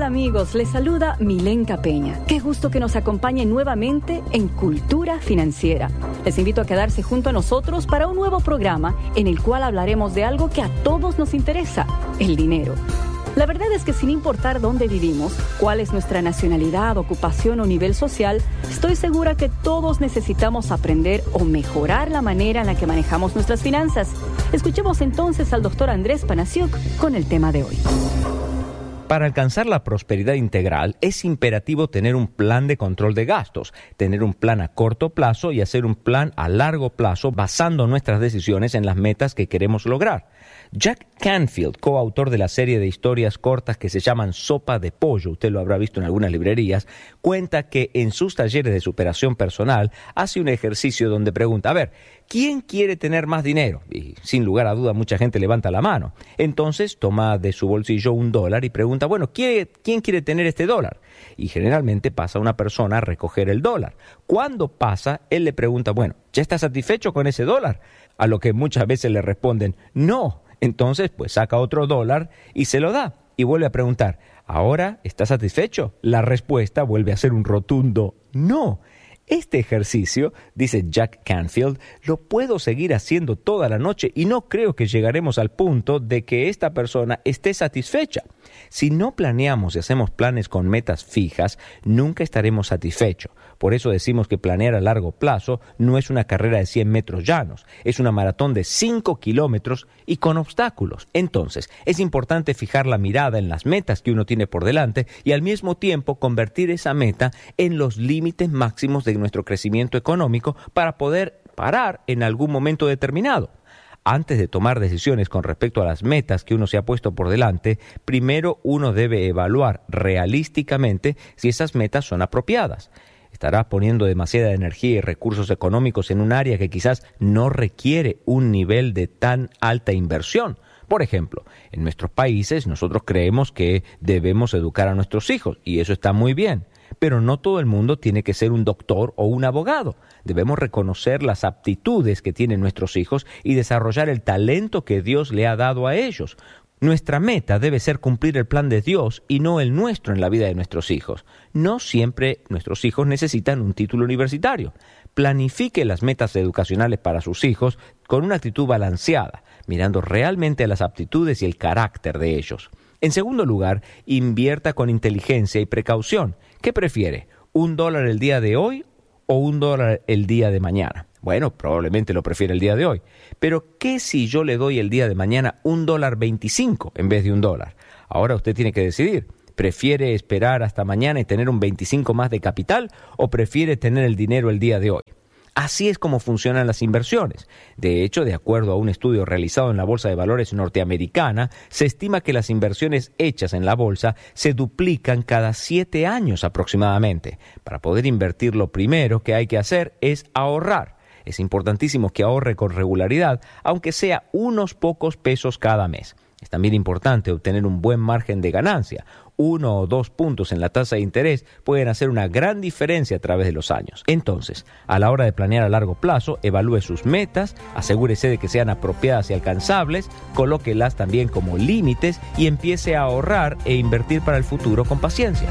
Hola amigos, les saluda Milenka Peña. Qué gusto que nos acompañen nuevamente en Cultura Financiera. Les invito a quedarse junto a nosotros para un nuevo programa en el cual hablaremos de algo que a todos nos interesa, el dinero. La verdad es que sin importar dónde vivimos, cuál es nuestra nacionalidad, ocupación o nivel social, estoy segura que todos necesitamos aprender o mejorar la manera en la que manejamos nuestras finanzas. Escuchemos entonces al doctor Andrés Panasiuk con el tema de hoy. Para alcanzar la prosperidad integral es imperativo tener un plan de control de gastos, tener un plan a corto plazo y hacer un plan a largo plazo basando nuestras decisiones en las metas que queremos lograr. Jack Canfield, coautor de la serie de historias cortas que se llaman Sopa de Pollo, usted lo habrá visto en algunas librerías, cuenta que en sus talleres de superación personal hace un ejercicio donde pregunta, ¿quién quiere tener más dinero? Y sin lugar a duda mucha gente levanta la mano. Entonces toma de su bolsillo $1 y pregunta, ¿quién quiere tener este dólar? Y generalmente pasa una persona a recoger el dólar. Cuando pasa, él le pregunta, ¿ya está satisfecho con ese dólar? A lo que muchas veces le responden, no. Entonces, saca otro $1 y se lo da. Y vuelve a preguntar, ¿ahora está satisfecho? La respuesta vuelve a ser un rotundo no. Este ejercicio, dice Jack Canfield, lo puedo seguir haciendo toda la noche y no creo que llegaremos al punto de que esta persona esté satisfecha. Si no planeamos y hacemos planes con metas fijas, nunca estaremos satisfechos. Por eso decimos que planear a largo plazo no es una carrera de 100 metros llanos, es una maratón de 5 kilómetros y con obstáculos. Entonces, es importante fijar la mirada en las metas que uno tiene por delante y al mismo tiempo convertir esa meta en los límites máximos de nuestro crecimiento económico para poder parar en algún momento determinado. Antes de tomar decisiones con respecto a las metas que uno se ha puesto por delante, primero uno debe evaluar realísticamente si esas metas son apropiadas. Estarás poniendo demasiada energía y recursos económicos en un área que quizás no requiere un nivel de tan alta inversión. Por ejemplo, en nuestros países nosotros creemos que debemos educar a nuestros hijos y eso está muy bien. Pero no todo el mundo tiene que ser un doctor o un abogado. Debemos reconocer las aptitudes que tienen nuestros hijos y desarrollar el talento que Dios le ha dado a ellos. Nuestra meta debe ser cumplir el plan de Dios y no el nuestro en la vida de nuestros hijos. No siempre nuestros hijos necesitan un título universitario. Planifique las metas educacionales para sus hijos con una actitud balanceada, mirando realmente a las aptitudes y el carácter de ellos. En segundo lugar, invierta con inteligencia y precaución. ¿Qué prefiere? ¿$1 el día de hoy o $1 el día de mañana? Probablemente lo prefiere el día de hoy. Pero, ¿qué si yo le doy el día de mañana $1.25 en vez de $1? Ahora usted tiene que decidir. ¿Prefiere esperar hasta mañana y tener un 25 más de capital o prefiere tener el dinero el día de hoy? Así es como funcionan las inversiones. De hecho, de acuerdo a un estudio realizado en la Bolsa de Valores norteamericana, se estima que las inversiones hechas en la bolsa se duplican cada 7 años aproximadamente. Para poder invertir, lo primero que hay que hacer es ahorrar. Es importantísimo que ahorre con regularidad, aunque sea unos pocos pesos cada mes. Es también importante obtener un buen margen de ganancia. 1 o 2 puntos en la tasa de interés pueden hacer una gran diferencia a través de los años. Entonces, a la hora de planear a largo plazo, evalúe sus metas, asegúrese de que sean apropiadas y alcanzables, colóquelas también como límites y empiece a ahorrar e invertir para el futuro con paciencia.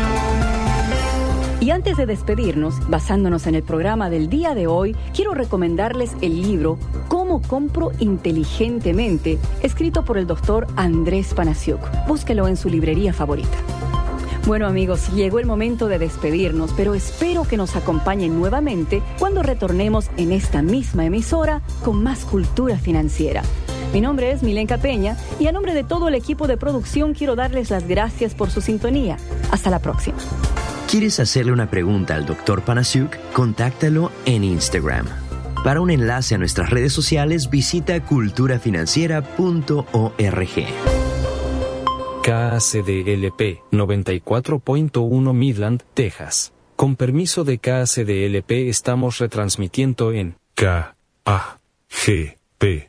Y antes de despedirnos, basándonos en el programa del día de hoy, quiero recomendarles el libro ¿Cómo compro inteligentemente?, escrito por el doctor Andrés Panasiuk. Búsquelo en su librería favorita. Bueno amigos, llegó el momento de despedirnos, pero espero que nos acompañen nuevamente cuando retornemos en esta misma emisora con más cultura financiera. Mi nombre es Milenka Peña y a nombre de todo el equipo de producción quiero darles las gracias por su sintonía. Hasta la próxima. ¿Quieres hacerle una pregunta al Dr. Panasiuk? Contáctalo en Instagram. Para un enlace a nuestras redes sociales, visita culturafinanciera.org. KACDLP 94.1 Midland, Texas. Con permiso de KACDLP estamos retransmitiendo en KAGP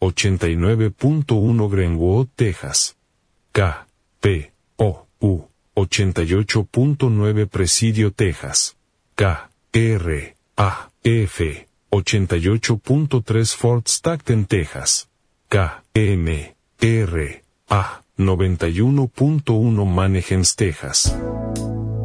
89.1 Greenwood, Texas. KPOU 88.9 Presidio, Texas. KRAF 88.3 Fort Stockton, Texas. KMRA 91.1 Manhegens, Texas.